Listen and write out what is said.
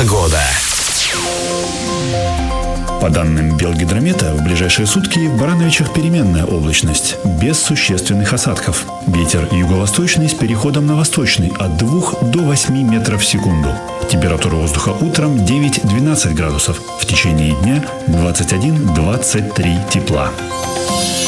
Погода. По данным Белгидромета, в ближайшие сутки в Барановичах переменная облачность, без существенных осадков. Ветер юго-восточный с переходом на восточный от 2 до 8 метров в секунду. Температура воздуха утром 9-12 градусов, в течение дня 21-23 тепла.